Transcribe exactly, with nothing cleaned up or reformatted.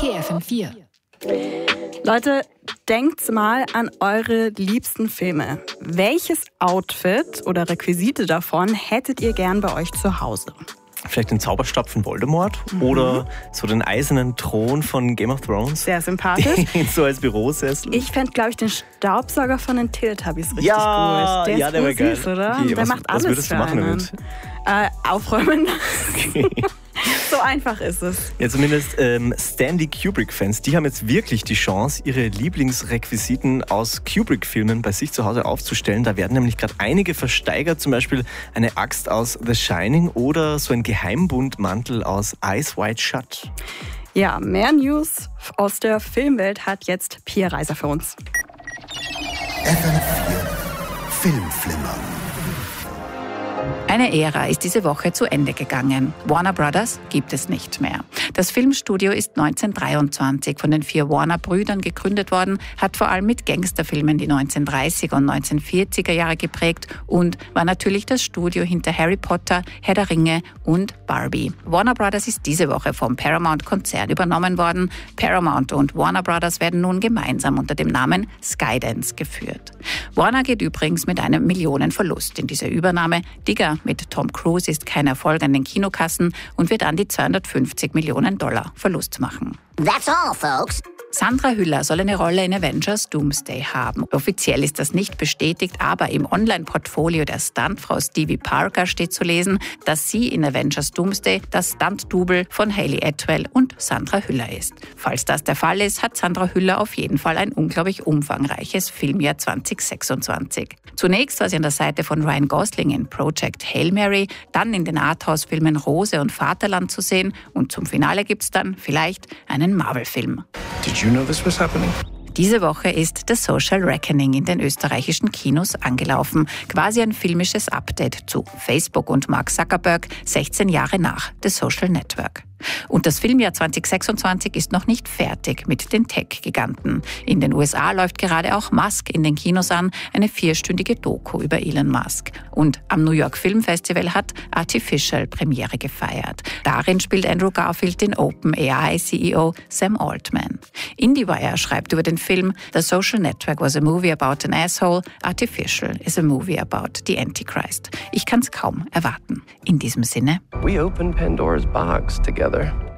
P F M vier. Leute, denkt mal an eure liebsten Filme. Welches Outfit oder Requisite davon hättet ihr gern bei euch zu Hause? Vielleicht den Zauberstab von Voldemort mhm. oder so den eisernen Thron von Game of Thrones. Sehr sympathisch. So als Bürosessel. Ich fände, glaube ich, den Staubsauger von den Teletubbies richtig ja, gut. Der ja, ist der voll wäre süß, geil. oder? Okay, der was, macht alles was würdest für du machen einen. damit? Äh, aufräumen. Okay. So einfach ist es. Ja, zumindest ähm, Stanley Kubrick-Fans, die haben jetzt wirklich die Chance, ihre Lieblingsrequisiten aus Kubrick-Filmen bei sich zu Hause aufzustellen. Da werden nämlich gerade einige versteigert, zum Beispiel eine Axt aus The Shining oder so ein Geheimbundmantel aus Eyes Wide Shut. Ja, mehr News aus der Filmwelt hat jetzt Pia Reiser für uns. F M vier Filmflimmer. Eine Ära ist diese Woche zu Ende gegangen. Warner Brothers gibt es nicht mehr. Das Filmstudio ist neunzehnhundertdreiundzwanzig von den vier Warner-Brüdern gegründet worden, hat vor allem mit Gangsterfilmen die neunzehnhundertdreißiger und neunzehnhundertvierziger Jahre geprägt und war natürlich das Studio hinter Harry Potter, Herr der Ringe und Barbie. Warner Brothers ist diese Woche vom Paramount-Konzern übernommen worden. Paramount und Warner Brothers werden nun gemeinsam unter dem Namen Skydance geführt. Warner geht übrigens mit einem Millionenverlust in diese Übernahme. Digger mit Tom Cruise ist kein Erfolg an den Kinokassen und wird an die zweihundertfünfzig Millionen Dollar Verlust machen. That's all, folks. Sandra Hüller soll eine Rolle in Avengers Doomsday haben. Offiziell ist das nicht bestätigt, aber im Online-Portfolio der Stuntfrau Stevie Parker steht zu lesen, dass sie in Avengers Doomsday das Stunt-Double von Hayley Atwell und Sandra Hüller ist. Falls das der Fall ist, hat Sandra Hüller auf jeden Fall ein unglaublich umfangreiches Filmjahr zwanzig sechsundzwanzig. Zunächst war sie an der Seite von Ryan Gosling in Project Hail Mary, dann in den Arthouse-Filmen Rose und Vaterland zu sehen und zum Finale gibt's dann vielleicht einen Marvel-Film. Did you know this was happening? Diese Woche ist The Social Reckoning in den österreichischen Kinos angelaufen. Quasi ein filmisches Update zu Facebook und Mark Zuckerberg, sechzehn Jahre nach The Social Network. Und das Filmjahr zwanzig sechsundzwanzig ist noch nicht fertig mit den Tech-Giganten. In den U S A läuft gerade auch Musk in den Kinos an, eine vierstündige Doku über Elon Musk. Und am New York Film Festival hat Artificial Premiere gefeiert. Darin spielt Andrew Garfield den OpenAI-C E O Sam Altman. IndieWire schreibt über den Film, The Social Network was a movie about an asshole, Artificial is a movie about the Antichrist. Ich kann's kaum erwarten. In diesem Sinne. We opened Pandora's box together.